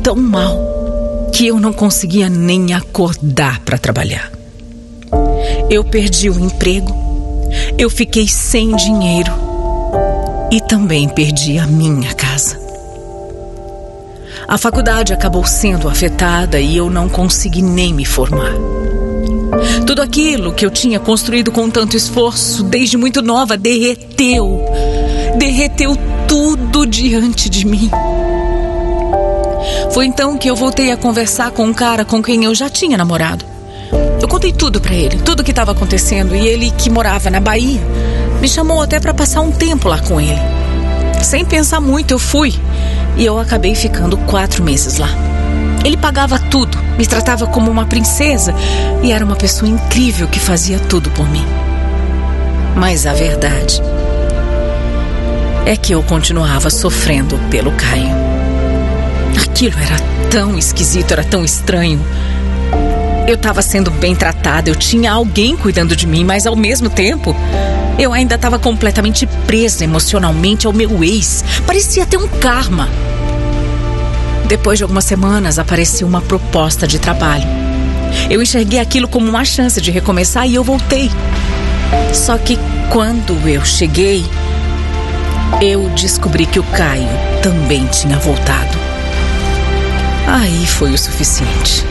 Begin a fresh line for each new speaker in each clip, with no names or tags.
tão mal que eu não conseguia nem acordar para trabalhar. Eu perdi o emprego, eu fiquei sem dinheiro e também perdi a minha casa. A faculdade acabou sendo afetada e eu não consegui nem me formar. Tudo aquilo que eu tinha construído com tanto esforço desde muito nova derreteu tudo diante de mim. Foi então que eu voltei a conversar com um cara com quem eu já tinha namorado. Eu contei tudo pra ele, tudo o que estava acontecendo, e ele, que morava na Bahia, me chamou até pra passar um tempo lá com ele. Sem pensar muito, eu fui, e eu acabei ficando 4 meses lá. Ele pagava tudo, me tratava como uma princesa e era uma pessoa incrível que fazia tudo por mim. Mas a verdade é que eu continuava sofrendo pelo Caio. Aquilo era tão esquisito, era tão estranho. Eu estava sendo bem tratada, eu tinha alguém cuidando de mim, mas ao mesmo tempo eu ainda estava completamente presa emocionalmente ao meu ex. Parecia ter um karma. Depois de algumas semanas apareceu uma proposta de trabalho. Eu enxerguei aquilo como uma chance de recomeçar e eu voltei. Só que quando eu cheguei, eu descobri que o Caio também tinha voltado. Aí foi o suficiente.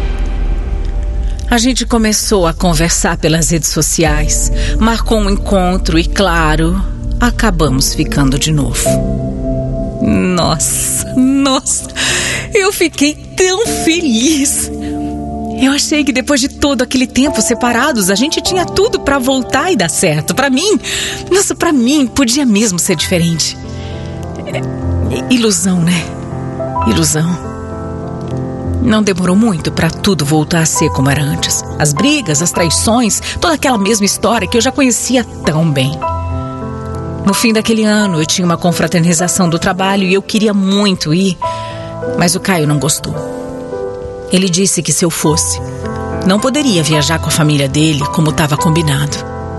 A gente começou a conversar pelas redes sociais, marcou um encontro e, claro, acabamos ficando de novo. Nossa, eu fiquei tão feliz. Eu achei que depois de todo aquele tempo separados, a gente tinha tudo pra voltar e dar certo. Pra mim, podia mesmo ser diferente. Ilusão, né? Ilusão. Não demorou muito pra tudo voltar a ser como era antes. As brigas, as traições, toda aquela mesma história que eu já conhecia tão bem. No fim daquele ano, eu tinha uma confraternização do trabalho e eu queria muito ir, mas o Caio não gostou. Ele disse que se eu fosse, não poderia viajar com a família dele como estava combinado.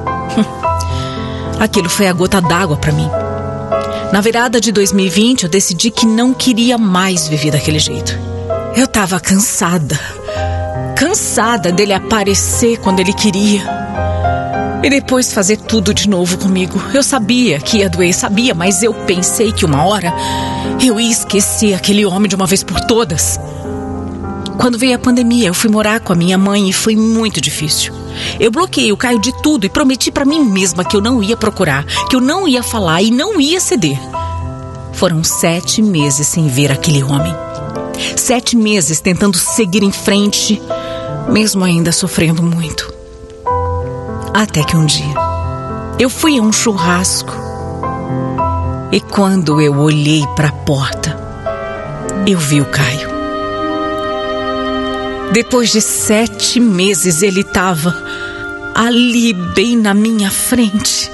Aquilo foi a gota d'água para mim. Na virada de 2020, eu decidi que não queria mais viver daquele jeito. Eu estava cansada dele aparecer quando ele queria e depois fazer tudo de novo comigo. Eu sabia que ia doer, mas eu pensei que uma hora eu ia esquecer aquele homem de uma vez por todas. Quando veio a pandemia, eu fui morar com a minha mãe e foi muito difícil. Eu bloqueei o Caio de tudo e prometi pra mim mesma que eu não ia procurar, que eu não ia falar e não ia ceder. Foram 7 meses sem ver aquele homem. 7 meses tentando seguir em frente, mesmo ainda sofrendo muito. Até que um dia, eu fui a um churrasco e quando eu olhei pra porta, eu vi o Caio. Depois de 7 meses, ele estava ali, bem na minha frente.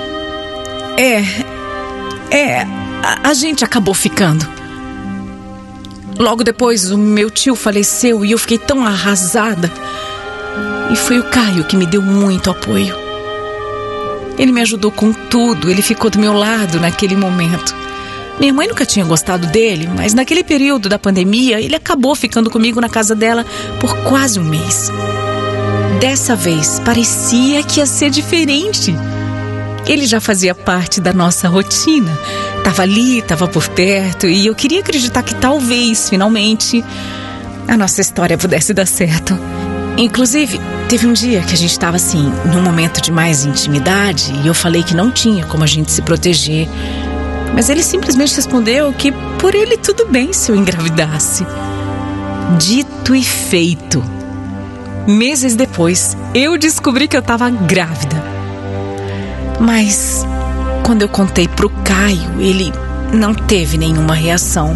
A gente acabou ficando. Logo depois, o meu tio faleceu e eu fiquei tão arrasada. E foi o Caio que me deu muito apoio. Ele me ajudou com tudo, ele ficou do meu lado naquele momento. Minha mãe nunca tinha gostado dele, mas naquele período da pandemia, ele acabou ficando comigo na casa dela por quase um mês. Dessa vez, parecia que ia ser diferente. Ele já fazia parte da nossa rotina. Estava ali, estava por perto, e eu queria acreditar que talvez, finalmente, a nossa história pudesse dar certo. Inclusive, teve um dia que a gente estava assim, num momento de mais intimidade, e eu falei que não tinha como a gente se proteger. Mas ele simplesmente respondeu que por ele tudo bem se eu engravidasse. Dito e feito. Meses depois, eu descobri que eu estava grávida. Mas quando eu contei pro Caio, ele não teve nenhuma reação.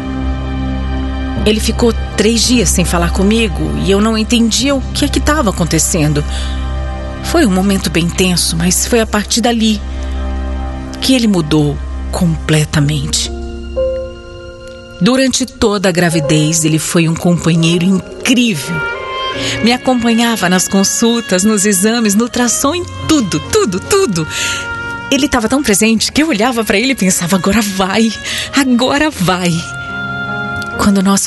Ele ficou 3 dias sem falar comigo e eu não entendia o que é que estava acontecendo. Foi um momento bem tenso, mas foi a partir dali que ele mudou completamente. Durante toda a gravidez, ele foi um companheiro incrível. Me acompanhava nas consultas, nos exames, no ultrassom, em tudo. Ele estava tão presente que eu olhava para ele e pensava, agora vai. Quando o nosso